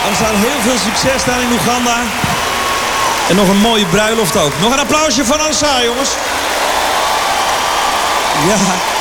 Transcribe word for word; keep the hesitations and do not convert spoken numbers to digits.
Anstaan heel veel succes daar in Oeganda. En nog een mooie bruiloft ook. Nog een applausje van Ansa, jongens. Ja.